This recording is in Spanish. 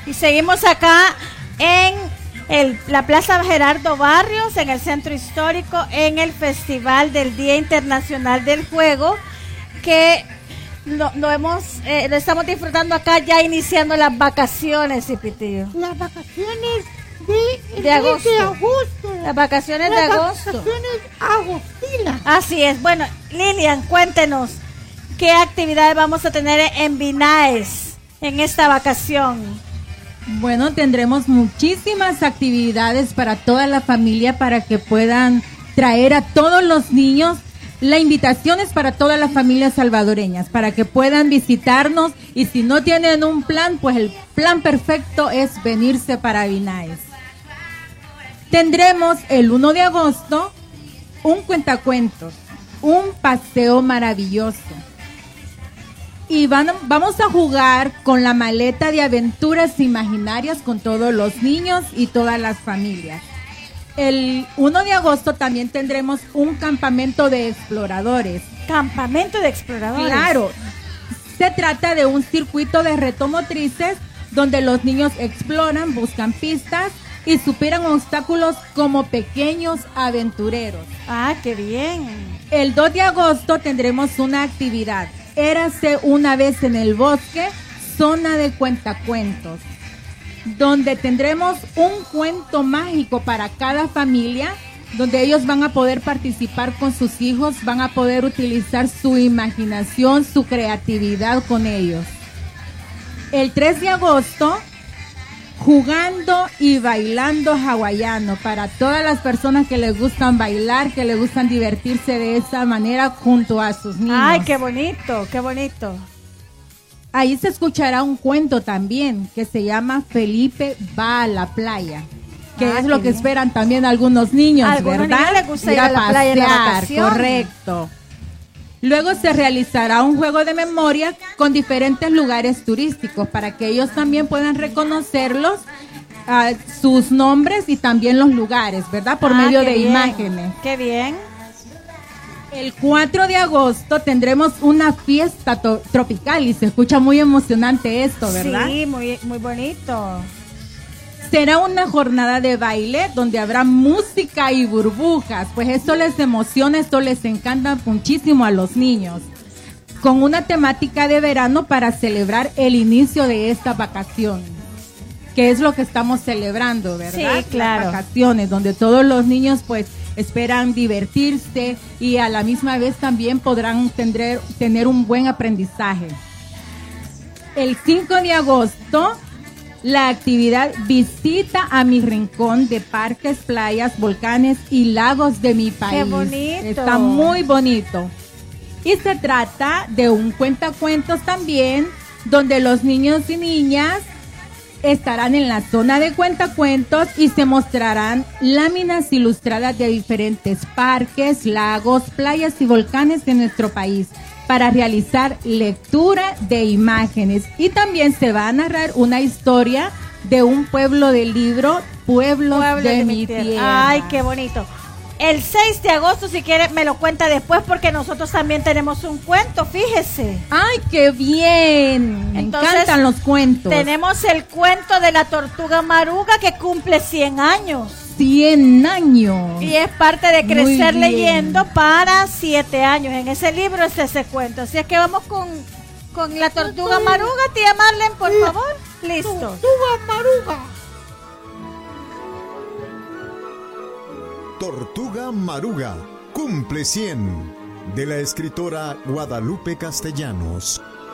Y seguimos acá en la Plaza Gerardo Barrios, en el Centro Histórico, en el Festival del Día Internacional del Juego, que lo estamos disfrutando acá, ya iniciando las vacaciones, Cipitío. Las vacaciones de agosto. Las vacaciones de agosto. Las vacaciones agostinas. Así es. Bueno, Lilian, cuéntenos, ¿qué actividades vamos a tener en Vinaes en esta vacación? Bueno, tendremos muchísimas actividades para toda la familia para que puedan traer a todos los niños. La invitación es para todas las familias salvadoreñas, para que puedan visitarnos, y si no tienen un plan, pues el plan perfecto es venirse para Vinaes. Tendremos el 1 de agosto un cuentacuentos, un paseo maravilloso. Y vamos a jugar con la maleta de aventuras imaginarias con todos los niños y todas las familias. El 1 de agosto también tendremos un campamento de exploradores. ¿Campamento de exploradores? Claro. Se trata de un circuito de reto motrices donde los niños exploran, buscan pistas y superan obstáculos como pequeños aventureros. ¡Ah, qué bien! El 2 de agosto tendremos una actividad. Érase una vez en el bosque, zona de cuentacuentos, donde tendremos un cuento mágico para cada familia, donde ellos van a poder participar con sus hijos, van a poder utilizar su imaginación, su creatividad con ellos. El 3 de agosto, jugando y bailando hawaiano, para todas las personas que les gustan bailar, que les gustan divertirse de esa manera junto a sus niños. ¡Ay, qué bonito, qué bonito! Ahí se escuchará un cuento también que se llama Felipe va a la playa, que es lo que bien esperan también algunos niños, algunos ¿verdad? Niños les gusta ir a la playa en la vacación. Correcto. Luego se realizará un juego de memoria con diferentes lugares turísticos para que ellos también puedan reconocerlos, sus nombres y también los lugares, ¿verdad? Por medio de imágenes. ¡Qué bien! El 4 de agosto tendremos una fiesta tropical y se escucha muy emocionante esto, ¿verdad? Sí, muy, muy bonito. Será una jornada de baile donde habrá música y burbujas, pues esto les emociona, esto les encanta muchísimo a los niños. Con una temática de verano para celebrar el inicio de esta vacación, que es lo que estamos celebrando, ¿verdad? Sí, claro. Las vacaciones, donde todos los niños pues esperan divertirse y a la misma vez también podrán tener un buen aprendizaje. El 5 de agosto, la actividad Visita a mi rincón de parques, playas, volcanes y lagos de mi país. ¡Qué bonito! Está muy bonito. Y se trata de un cuentacuentos también, donde los niños y niñas estarán en la zona de cuentacuentos y se mostrarán láminas ilustradas de diferentes parques, lagos, playas y volcanes de nuestro país para realizar lectura de imágenes. Y también se va a narrar una historia de un pueblo del libro Pueblos de mi tierra. ¡Ay, qué bonito! El 6 de agosto, si quiere, me lo cuenta después, porque nosotros también tenemos un cuento, fíjese. ¡Ay, qué bien! Me encantan los cuentos. Tenemos el cuento de la tortuga Maruga, que cumple 100 años. 100 años. Y es parte de Crecer Leyendo para 7 años. En ese libro es ese cuento. Así es que vamos con la tortuga Maruga, tía Marlene, por favor. Listo. Tortuga Maruga. Tortuga Maruga cumple 100, de la escritora Guadalupe Castellanos.